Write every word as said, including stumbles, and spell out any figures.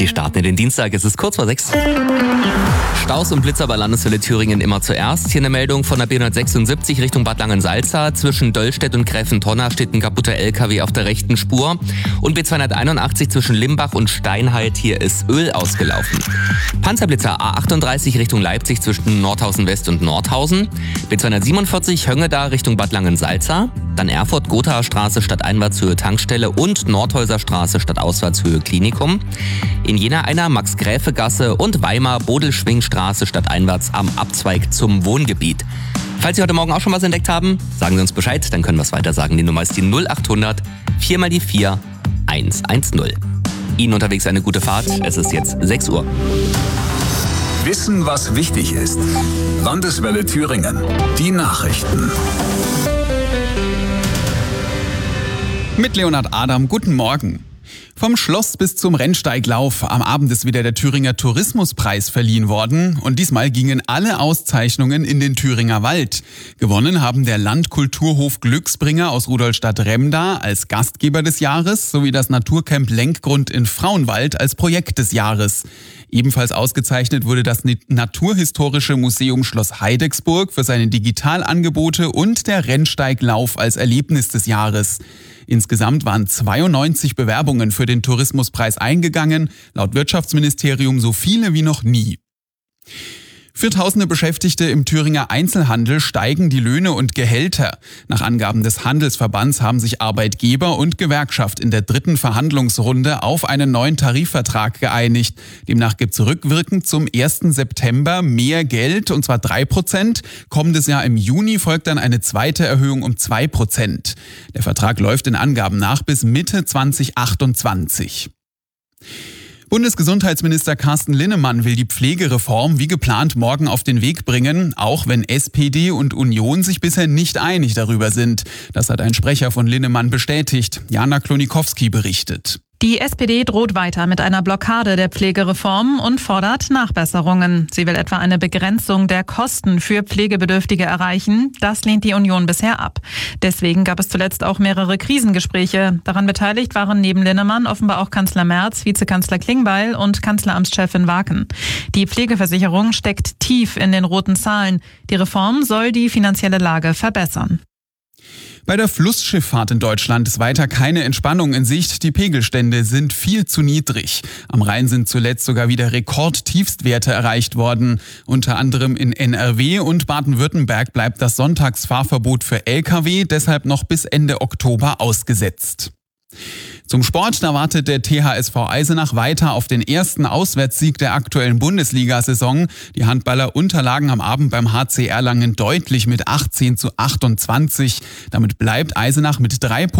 Sie starten in den Dienstag, es ist kurz vor sechs. Staus und Blitzer bei Landeswelle Thüringen immer zuerst. Hier eine Meldung von der B hundertsechsundsiebzig Richtung Bad Langensalza. Zwischen Döllstedt und Gräfentonna steht ein kaputter L K W auf der rechten Spur. Und B zweihunderteinundachtzig zwischen Limbach und Steinheit, hier ist Öl ausgelaufen. Panzerblitzer A achtunddreißig Richtung Leipzig zwischen Nordhausen West und Nordhausen. B zweihundertsiebenundvierzig Höngeda Richtung Bad Langensalza. Dann Erfurt-Gothaer Straße statt Einwärtshöhe Tankstelle und Nordhäuser Straße statt Auswärtshöhe Klinikum. In Jena einer Max-Gräfe-Gasse und Weimar-Bodelschwingstraße statt einwärts am Abzweig zum Wohngebiet. Falls Sie heute Morgen auch schon was entdeckt haben, sagen Sie uns Bescheid, dann können wir es weiter sagen. Die Nummer ist die null achthundert vier mal die vier eins eins null. Ihnen unterwegs eine gute Fahrt. Es ist jetzt sechs Uhr. Wissen, was wichtig ist. Landeswelle Thüringen. Die Nachrichten. Mit Leonhard Adam, guten Morgen. Vom Schloss bis zum Rennsteiglauf. Am Abend ist wieder der Thüringer Tourismuspreis verliehen worden. Und diesmal gingen alle Auszeichnungen in den Thüringer Wald. Gewonnen haben der Landkulturhof Glücksbringer aus Rudolstadt-Remda als Gastgeber des Jahres sowie das Naturcamp Lenkgrund in Frauenwald als Projekt des Jahres. Ebenfalls ausgezeichnet wurde das Naturhistorische Museum Schloss Heidecksburg für seine Digitalangebote und der Rennsteiglauf als Erlebnis des Jahres. Insgesamt waren zweiundneunzig Bewerbungen für den Tourismuspreis eingegangen, laut Wirtschaftsministerium so viele wie noch nie. Für tausende Beschäftigte im Thüringer Einzelhandel steigen die Löhne und Gehälter. Nach Angaben des Handelsverbands haben sich Arbeitgeber und Gewerkschaft in der dritten Verhandlungsrunde auf einen neuen Tarifvertrag geeinigt. Demnach gibt es rückwirkend zum ersten September mehr Geld, und zwar drei Prozent. Kommendes Jahr im Juni folgt dann eine zweite Erhöhung um zwei Prozent. Der Vertrag läuft den Angaben nach bis Mitte zwanzig achtundzwanzig. Bundesgesundheitsminister Carsten Linnemann will die Pflegereform wie geplant morgen auf den Weg bringen, auch wenn S P D und Union sich bisher nicht einig darüber sind. Das hat ein Sprecher von Linnemann bestätigt. Jana Klonikowski berichtet. Die S P D droht weiter mit einer Blockade der Pflegereform und fordert Nachbesserungen. Sie will etwa eine Begrenzung der Kosten für Pflegebedürftige erreichen. Das lehnt die Union bisher ab. Deswegen gab es zuletzt auch mehrere Krisengespräche. Daran beteiligt waren neben Linnemann offenbar auch Kanzler Merz, Vizekanzler Klingbeil und Kanzleramtschefin Waken. Die Pflegeversicherung steckt tief in den roten Zahlen. Die Reform soll die finanzielle Lage verbessern. Bei der Flussschifffahrt in Deutschland ist weiter keine Entspannung in Sicht. Die Pegelstände sind viel zu niedrig. Am Rhein sind zuletzt sogar wieder Rekordtiefstwerte erreicht worden. Unter anderem in N R W und Baden-Württemberg bleibt das Sonntagsfahrverbot für L K W deshalb noch bis Ende Oktober ausgesetzt. Zum Sport, da wartet der T H S V Eisenach weiter auf den ersten Auswärtssieg der aktuellen Bundesliga-Saison. Die Handballer unterlagen am Abend beim H C Erlangen deutlich mit achtzehn zu achtundzwanzig. Damit bleibt Eisenach mit drei